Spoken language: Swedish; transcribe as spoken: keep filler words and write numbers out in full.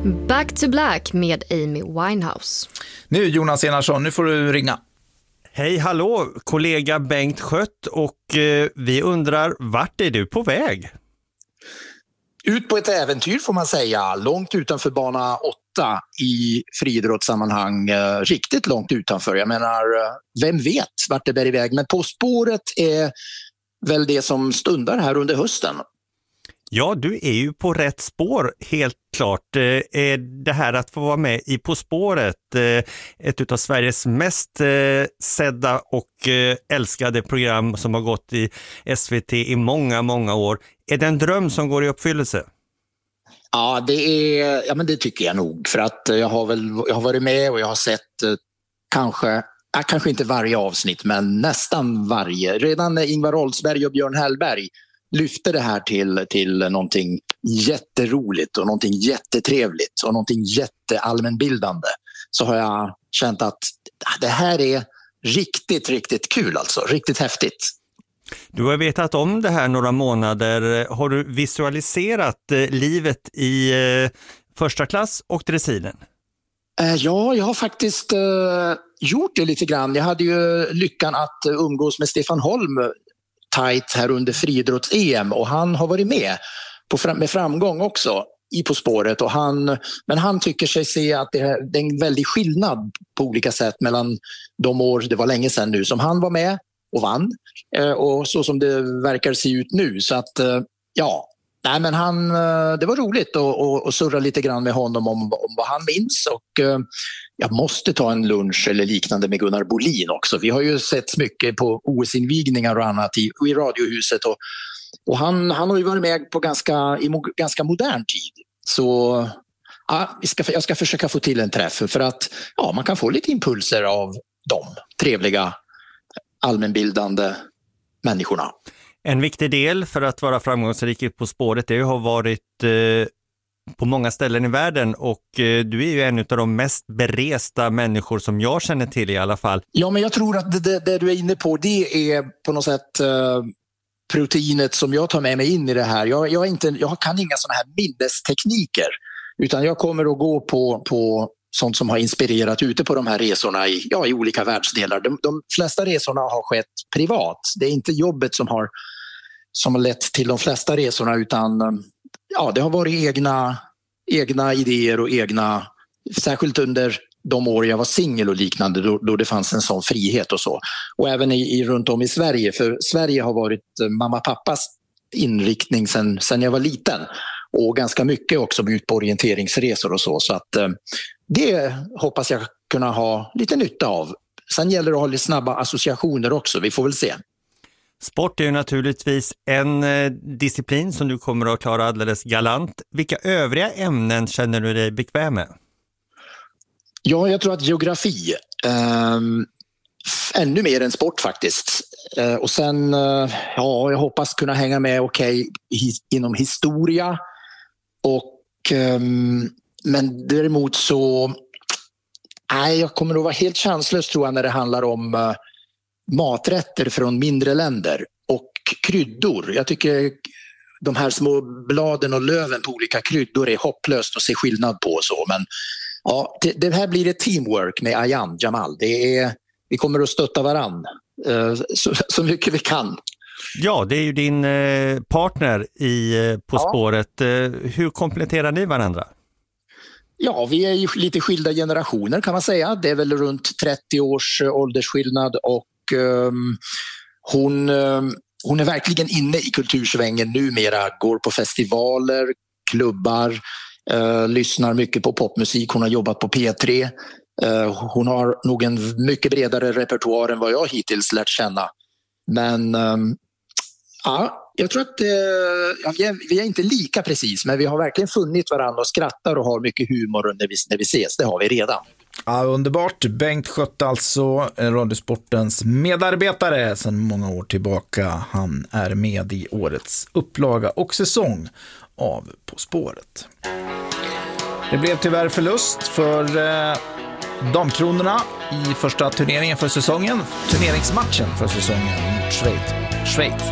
Back to Black med Amy Winehouse. Nu Jonas Enarsson, nu får du ringa. Hej, hallå, kollega Bengt Schött, och eh, vi undrar, vart är du på väg? Ut på ett äventyr får man säga, långt utanför bana åtta i friidrottssammanhang, eh, riktigt långt utanför. Jag menar, vem vet vart det bär iväg, men På spåret är väl det som stundar här under hösten. Ja, du är ju på rätt spår, helt klart. Eh, det här att få vara med i På spåret, eh, ett av Sveriges mest eh, sedda och eh, älskade program som har gått i S V T i många, många år. Är det en dröm som går i uppfyllelse? Ja, det är, ja men det tycker jag nog. För att jag har, väl, jag har varit med och jag har sett eh, kanske, ja, kanske inte varje avsnitt, men nästan varje. Redan när Ingvar Oldsberg och Björn Hellberg lyfte det här till, till någonting jätteroligt och någonting jättetrevligt och någonting jätteallmänbildande, så har jag känt att det här är riktigt, riktigt kul alltså. Riktigt häftigt. Du har vetat om det här några månader. Har du visualiserat eh, livet i eh, första klass och dressiren? Eh, ja, jag har faktiskt eh, gjort det lite grann. Jag hade ju lyckan att umgås med Stefan Holm tajt här under friidrotts-E M, och han har varit med på fram- med framgång också i På spåret. Och han, men han tycker sig se att det är, det är en väldig skillnad på olika sätt mellan de år, det var länge sedan nu, som han var med och vann, eh, och så som det verkar se ut nu. Så att eh, ja, nej men han, eh, det var roligt att, att, att surra lite grann med honom om, om vad han minns, och eh, jag måste ta en lunch eller liknande med Gunnar Bolin också. Vi har ju sett mycket på O S-invigningar och annat i, i Radiohuset, och, och han, han har ju varit med på ganska, i mo, ganska modern tid. Så ja, vi ska, jag ska försöka få till en träff, för att ja, man kan få lite impulser av de trevliga allmänbildande människorna. En viktig del för att vara framgångsrik På spåret är att ha varit eh, på många ställen i världen, och eh, du är ju en av de mest beresta människor som jag känner till i alla fall. Ja, men jag tror att det, det, det du är inne på, det är på något sätt eh, proteinet som jag tar med mig in i det här. Jag, jag, är inte, jag kan inga sådana här minnestekniker, utan jag kommer att gå på, på sånt som har inspirerat ute på de här resorna i, ja, i olika världsdelar. De, de flesta resorna har skett privat. Det är inte jobbet som har, som har lett till de flesta resorna, utan ja, det har varit egna, egna idéer och egna, särskilt under de år jag var singel och liknande, då, då det fanns en sån frihet och så. Och även i, i, runt om i Sverige, för Sverige har varit mamma och pappas inriktning sen, sen jag var liten. Och ganska mycket också ut på orienteringsresor och så. Så att eh, det hoppas jag kunna ha lite nytta av. Sen gäller det att ha lite snabba associationer också, vi får väl se. Sport är ju naturligtvis en eh, disciplin som du kommer att klara alldeles galant. Vilka övriga ämnen känner du dig bekväm med? Ja, jag tror att geografi, eh, ännu mer än sport faktiskt. Eh, och sen, eh, ja, jag hoppas kunna hänga med okej okay, his, inom historia. Och, eh, men däremot så, nej, jag kommer att vara helt chanslös tror jag när det handlar om eh, maträtter från mindre länder och kryddor. Jag tycker de här små bladen och löven på olika kryddor är hopplöst att se skillnad på och så. Men ja, det, det här blir ett teamwork med Ayan Jamal. Det är, vi kommer att stötta varann eh, så, så mycket vi kan. Ja, det är ju din eh, partner i eh, På ja. spåret. Eh, hur kompletterar ni varandra? Ja, vi är ju lite skilda generationer kan man säga. Det är väl runt trettio års åldersskillnad, och um, hon, um, hon är verkligen inne i kultursvängen numera. Går på festivaler, klubbar, uh, lyssnar mycket på popmusik. Hon har jobbat på P tre. Uh, hon har nog en mycket bredare repertoar än vad jag hittills lärt känna. Men um, ja, jag tror att eh, ja, vi, är, vi är inte lika precis, men vi har verkligen funnit varandra och skrattar och har mycket humor när vi, när vi ses. Det har vi redan. Ja, underbart. Bengt Schött alltså, Radiosportens medarbetare sedan många år tillbaka. Han är med i årets upplaga och säsong av På spåret. Det blev tyvärr förlust för eh, damkronorna i första turneringen för säsongen. Turneringsmatchen för säsongen mot Schweiz. Schweiz.